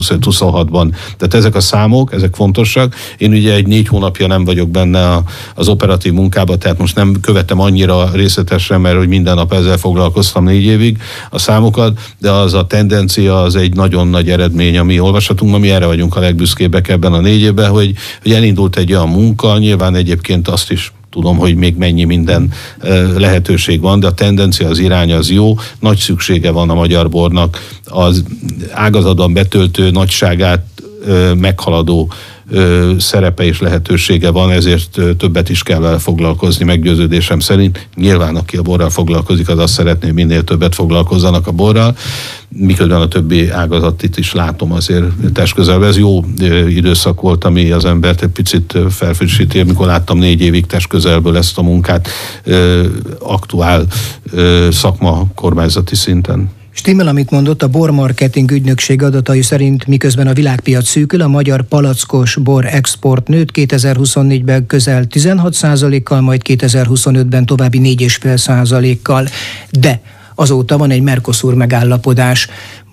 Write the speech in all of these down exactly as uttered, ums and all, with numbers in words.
huszonhatban. Tehát ezek a számok, ezek fontosak. Én ugye egy négy hónapja nem vagyok benne a, az operatív munkában, tehát most nem követem annyira részletesen, mert hogy minden nap ezzel foglalkoztam négy évig a számokat, de az a tendencia az egy nagyon nagy eredmény, ami olvashatunk, mi erre vagyunk a legbüszkébbek ebben a négy évben, hogy, hogy elindult egy olyan munka, nyilván egyébként azt is tudom, hogy még mennyi minden lehetőség van, de a tendencia, az irány az jó. Nagy szüksége van a magyar bornak az ágazatban betöltő nagyságát meghaladó szerepe és lehetősége van, ezért többet is kell vele foglalkozni, meggyőződésem szerint. Nyilván, aki a borral foglalkozik, az azt szeretné, hogy minél többet foglalkozzanak a borral, miközben a többi ágazatot itt is látom azért testközelben. Ez jó időszak volt, ami az embert egy picit felfrissíti, amikor láttam négy évig testközelből ezt a munkát aktuál szakma kormányzati szinten. Stimmel, amit mondott, a bormarketing ügynökség adatai szerint miközben a világpiac szűkül, a magyar palackos bor export nőtt kétezer-huszonnégyben közel tizenhat százalékkal, majd kétezer-huszonötben további négy egész öt százalékkal. De azóta van egy Mercosur megállapodás.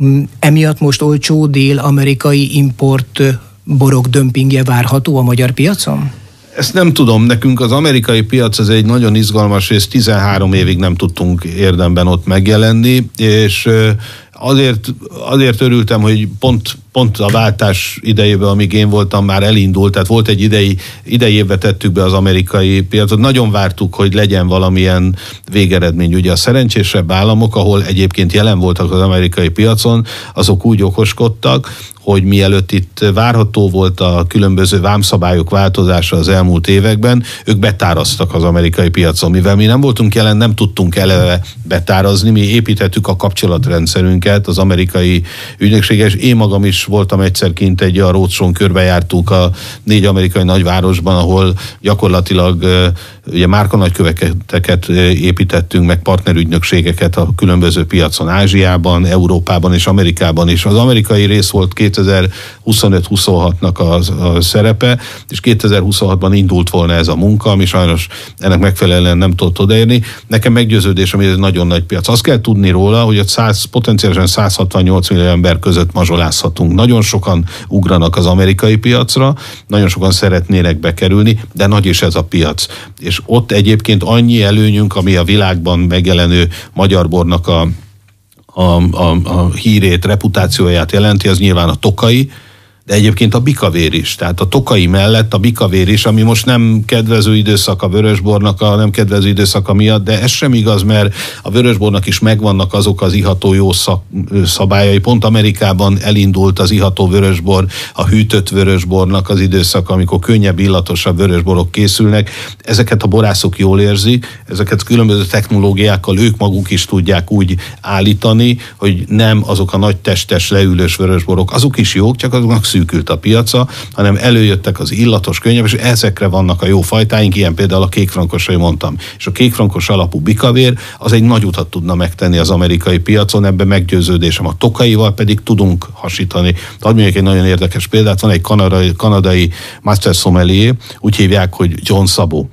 Emiatt most olcsó dél-amerikai import borok dömpingje várható a magyar piacon? Ezt nem tudom, nekünk az amerikai piac az egy nagyon izgalmas rész, tizenhárom évig nem tudtunk érdemben ott megjelenni, és azért, azért örültem, hogy pont, pont a váltás idejében, amíg én voltam, már elindult, tehát volt egy idei, idei évbe tettük be az amerikai piacot, nagyon vártuk, hogy legyen valamilyen végeredmény. Ugye a szerencsésebb államok, ahol egyébként jelen voltak az amerikai piacon, azok úgy okoskodtak, hogy mielőtt itt várható volt a különböző vámszabályok változása az elmúlt években, ők betáraztak az amerikai piacon. Mivel mi nem voltunk jelen, nem tudtunk eleve betárazni, mi építettük a kapcsolatrendszerünket az amerikai ügynökséggel, és én magam is voltam egyszer kint egy a roadshown, körbejártuk a négy amerikai nagyvárosban, ahol gyakorlatilag ugye márkanagyköveteket építettünk, meg partnerügynökségeket a különböző piacon, Ázsiában, Európában és Amerikában is. Az amerikai rész volt kétezer-huszonöt-huszonhatnak a, a szerepe, és kétezer-huszonhatban indult volna ez a munka, ami sajnos ennek megfelelően nem tudott odaérni. Nekem meggyőződésem, hogy ez nagyon nagy piac. Azt kell tudni róla, hogy ott száz, potenciálisan száz hatvannyolc millió ember között mazsolázhatunk. Nagyon sokan ugranak az amerikai piacra, nagyon sokan szeretnének bekerülni, de nagy is ez a piac. És ott egyébként annyi előnyünk, ami a világban megjelenő magyar bornak a A, a, a hírét, reputációját jelenti, az nyilván a Tokai, de egyébként a bikavér is. Tehát a Tokai mellett a bikavér is, ami most nem kedvező időszak a vörösbornak, a nem kedvező időszaka miatt, de ez sem igaz, mert a vörösbornak is megvannak azok az iható jó szak, szabályai. Pont Amerikában elindult az iható vörösbor, a hűtött vörösbornak az időszak, amikor könnyebb, illatosabb vörösborok készülnek. Ezeket a borászok jól érzik, ezeket különböző technológiákkal ők maguk is tudják úgy állítani, hogy nem azok a nagy testes, leülős vörösborok, azok is jók, csak azoknak szűkült a piaca, hanem előjöttek az illatos, könnyebb, és ezekre vannak a jó fajtáink, ilyen például a kékfrankos, ahogy mondtam. És a kékfrankos alapú bikavér, az egy nagy utat tudna megtenni az amerikai piacon, ebben meggyőződésem. A Tokaival pedig tudunk hasítani. Hadd mondjuk egy nagyon érdekes példát, van egy kanadai, kanadai master sommelier, úgy hívják, hogy John Szabó.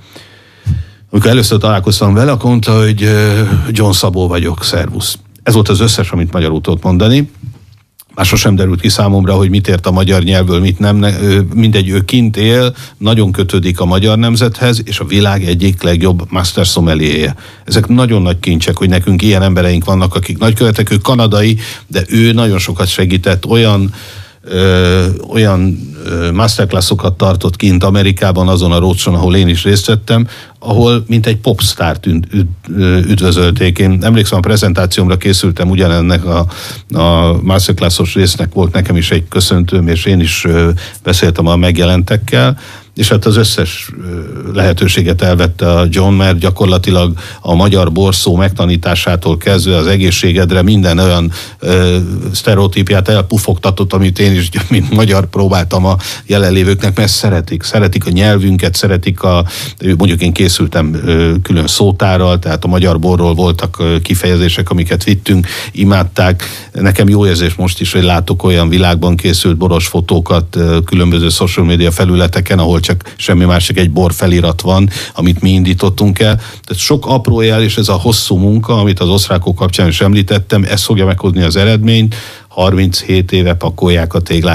Amikor először találkoztam vele, akkor mondta, hogy John Szabó vagyok, szervusz. Ez volt az összes, amit magyarul tudott mondani. Már sosem derült ki számomra, hogy mit ért a magyar nyelvből, mit nem. Mindegy, ő kint él, nagyon kötődik a magyar nemzethez, és a világ egyik legjobb master sommelierje. Ezek nagyon nagy kincsek, hogy nekünk ilyen embereink vannak, akik nagykövetek, ő kanadai, de ő nagyon sokat segített, olyan Ö, olyan ö, masterclassokat tartott kint Amerikában, azon a roadshown, ahol én is részt vettem, ahol mint egy popstárt üd, üd, üdvözölték. Én emlékszem, a prezentációmra készültem, ugyanennek a, a masterclassos résznek volt nekem is egy köszöntőm, és én is ö, beszéltem a megjelentekkel, és hát az összes lehetőséget elvette a John, mert gyakorlatilag a magyar borszó megtanításától kezdve az egészségedre minden olyan ö, sztereotípiát elpufogtatott, amit én is, mint magyar próbáltam a jelenlévőknek, mert szeretik, szeretik a nyelvünket, szeretik a, mondjuk én készültem ö, külön szótárral, tehát a magyar borról voltak ö, kifejezések, amiket vittünk, imádták. Nekem jó érzés most is, hogy látok olyan világban készült boros fotókat ö, különböző social media felületeken, ahol csak semmi más, csak egy bor felirat van, amit mi indítottunk el. Tehát sok apró jel, és ez a hosszú munka, amit az osztrákok kapcsán is említettem, ez fogja meghozni az eredményt, harminchét éve pakolják a téglát.